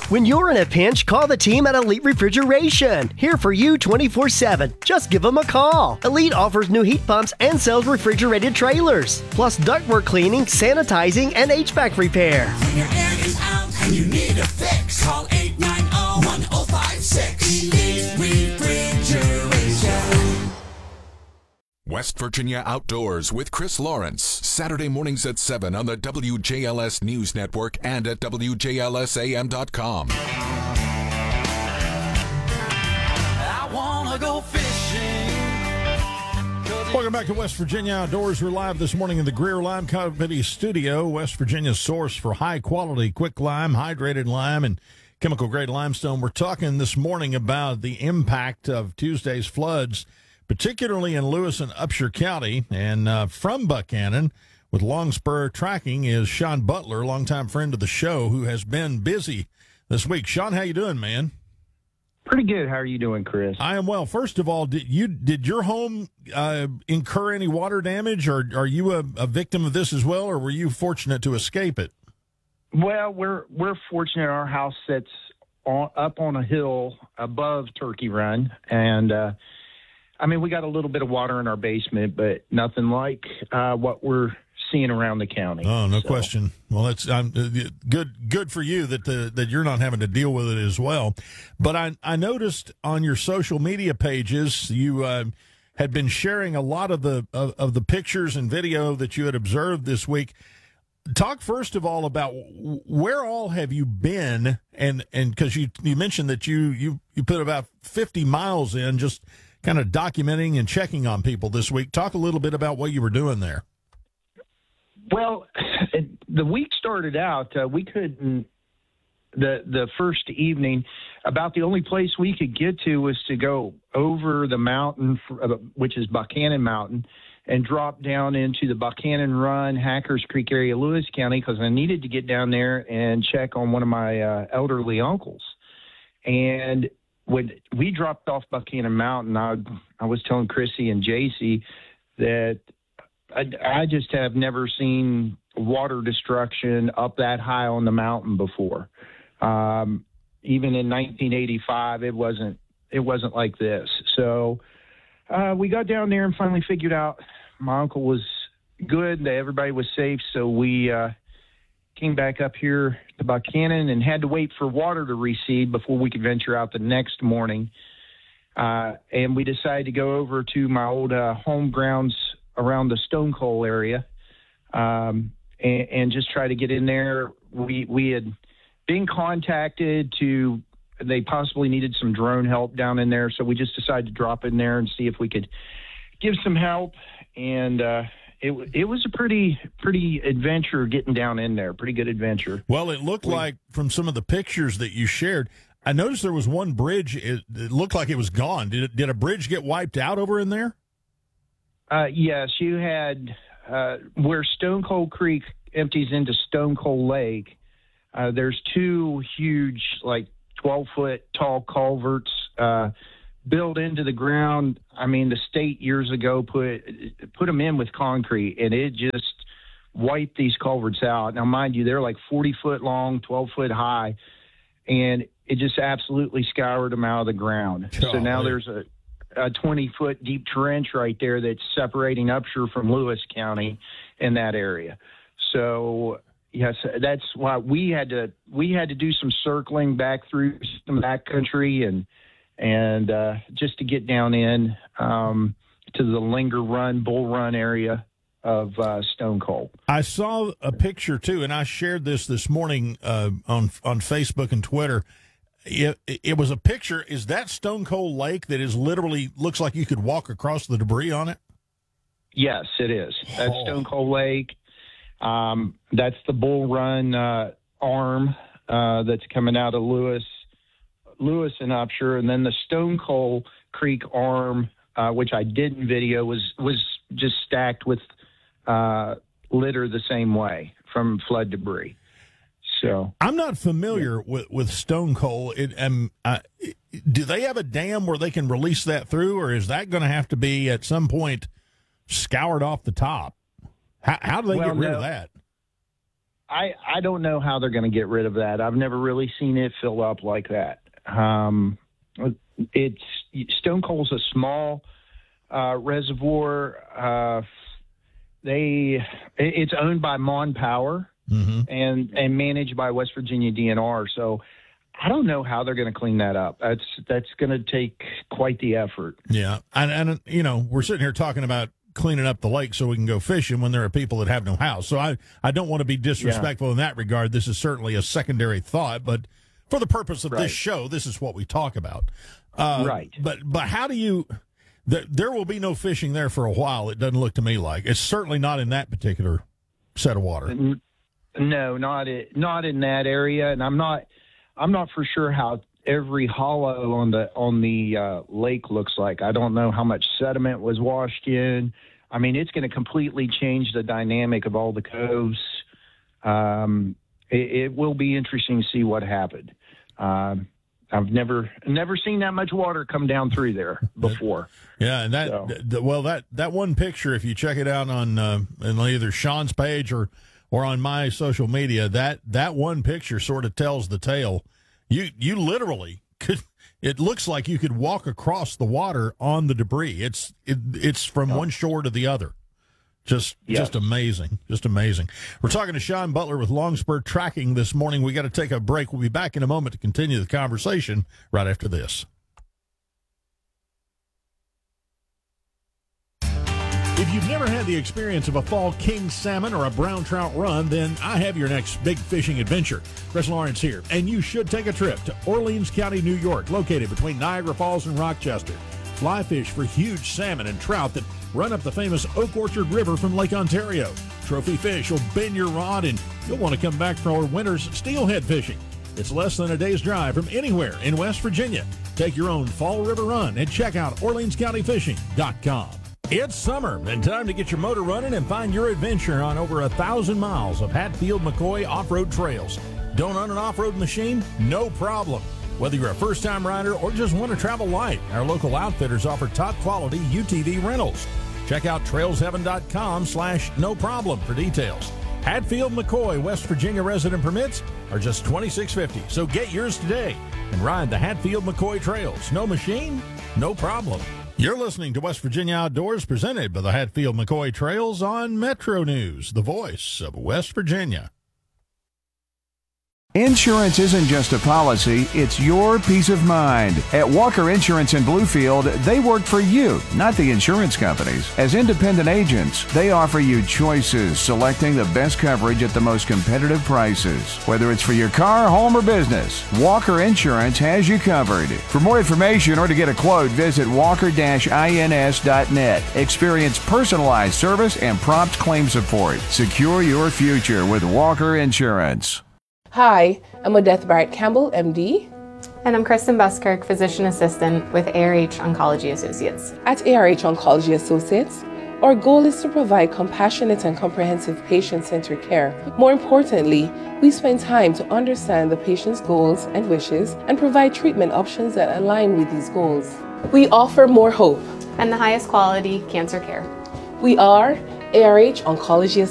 When you're in a pinch, call the team at Elite Refrigeration. Here for you 24/7. Just give them a call. Elite offers new heat pumps and sells refrigerated trailers, plus ductwork cleaning, sanitizing, and HVAC repair. When your air is out and you need a fix, call 890-1056. Elite Refrigeration. West Virginia Outdoors with Chris Lawrence. Saturday mornings at 7 on the WJLS News Network and at WJLSAM.com. I want to go fishing. Welcome back to West Virginia Outdoors. We're live this morning in the Greer Lime Company studio, West Virginia's source for high-quality, quick lime, hydrated lime, and chemical-grade limestone. We're talking this morning about the impact of Tuesday's floods, particularly in Lewis and Upshur County. And from Buchanan with Longspur Tracking is Sean Butler, longtime friend of the show, who has been busy this week. Sean, how you doing, man? Pretty good. How are you doing, Chris? I am well. First of all, did your home incur any water damage, or are you a victim of this as well, or were you fortunate to escape it? Well, we're fortunate. Our house sits up on a hill above Turkey Run, and we got a little bit of water in our basement, but nothing like what we're seeing around the county. Oh, no question. Well, that's good for you that you're not having to deal with it as well. But I noticed on your social media pages you had been sharing a lot of the pictures and video that you had observed this week. Talk first of all about where all have you been, and because you mentioned that you put about 50 miles in just kind of documenting and checking on people this week. Talk a little bit about what you were doing there. Well, the week started out, we couldn't, the first evening, about the only place we could get to was to go over the mountain, which is Buchanan Mountain, and drop down into the Buchanan Run, Hackers Creek area, Lewis County, because I needed to get down there and check on one of my elderly uncles. And when we dropped off Buchanan Mountain, I was telling Chrissy and JC that I just have never seen water destruction up that high on the mountain before. Even in 1985, it wasn't like this. So we got down there and finally figured out my uncle was good, that everybody was safe. So we came back up here to Buchanan and had to wait for water to recede before we could venture out the next morning. And we decided to go over to my old home grounds around the Stone Coal area and just try to get in there. We had been contacted they possibly needed some drone help down in there, so we just decided to drop in there and see if we could give some help. And it was a pretty adventure getting down in there, pretty good adventure. Well, it looked like from some of the pictures that you shared, I noticed there was one bridge, it looked like it was gone. Did a bridge get wiped out over in there? Yes, you had where Stone Coal Creek empties into Stone Coal Lake. There's two huge, 12-foot tall culverts built into the ground. I mean, the state years ago put them in with concrete, and it just wiped these culverts out. Now, mind you, they're 40-foot long, 12-foot high, and it just absolutely scoured them out of the ground. Oh, so now there's a 20-foot deep trench right there that's separating Upshur from Lewis County in that area. So, yes, that's why we had to do some circling back through some backcountry and just to get down in to the Linger Run, Bull Run area of Stone Coal. I saw a picture, too, and I shared this morning on Facebook and Twitter. It was a picture. Is that Stone Coal Lake that is literally looks like you could walk across the debris on it? Yes, it is. That's Stone Coal Lake. That's the Bull Run arm that's coming out of Lewis and Upshur, and then the Stone Coal Creek arm, which I didn't video, was just stacked with litter the same way from flood debris. So I'm not familiar with Stone Coal. Do they have a dam where they can release that through, or is that going to have to be at some point scoured off the top? How do they get rid of that? I don't know how they're going to get rid of that. I've never really seen it fill up like that. Stone Coal's a small reservoir. It's owned by Mon Power and managed by West Virginia DNR. So I don't know how they're going to clean that up. That's going to take quite the effort. Yeah, and you know, we're sitting here talking about cleaning up the lake so we can go fishing when there are people that have no house. So I don't want to be disrespectful in that regard. This is certainly a secondary thought, but for the purpose of this show, this is what we talk about. Right. But how do you? There will be no fishing there for a while. It doesn't look to me like it's certainly not in that particular set of water. No, not in that area, and I'm not for sure how every hollow on the lake looks like. I don't know how much sediment was washed in. I mean, it's going to completely change the dynamic of all the coves. It will be interesting to see what happened. I've never seen that much water come down through there before. Yeah, and that one picture, if you check it out on either Sean's page or on my social media, that one picture sort of tells the tale. You literally could. It looks like you could walk across the water on the debris. It's from one shore to the other. Just amazing. Just amazing. We're talking to Sean Butler with Longspur Tracking this morning. We got to take a break. We'll be back in a moment to continue the conversation right after this. If you've never had the experience of a fall king salmon or a brown trout run, then I have your next big fishing adventure. Chris Lawrence here, and you should take a trip to Orleans County, New York, located between Niagara Falls and Rochester. Fly fish for huge salmon and trout that run up the famous Oak Orchard River from Lake Ontario. Trophy fish will bend your rod, and you'll want to come back for our winter's steelhead fishing. It's less than a day's drive from anywhere in West Virginia. Take your own fall river run and check out OrleansCountyFishing.com. It's summer and time to get your motor running and find your adventure on over 1,000 miles of Hatfield-McCoy off-road trails. Don't own an off-road machine? No problem. Whether you're a first-time rider or just want to travel light, our local outfitters offer top-quality UTV rentals. Check out trailsheaven.com/no problem for details. Hatfield-McCoy, West Virginia resident permits are just $26.50, so get yours today and ride the Hatfield-McCoy trails. No machine? No problem. You're listening to West Virginia Outdoors, presented by the Hatfield-McCoy Trails on Metro News, the voice of West Virginia. Insurance isn't just a policy, it's your peace of mind. At Walker Insurance in Bluefield, they work for you, not the insurance companies. As independent agents, they offer you choices, selecting the best coverage at the most competitive prices. Whether it's for your car, home, or business, Walker Insurance has you covered. For more information or to get a quote, visit walker-ins.net. Experience personalized service and prompt claim support. Secure your future with Walker Insurance. Hi, I'm Odette Barrett Campbell, MD. And I'm Kristen Buskirk, Physician Assistant with ARH Oncology Associates. At ARH Oncology Associates, our goal is to provide compassionate and comprehensive patient-centered care. More importantly, we spend time to understand the patient's goals and wishes and provide treatment options that align with these goals. We offer more hope and the highest quality cancer care. We are ARH Oncology Associates.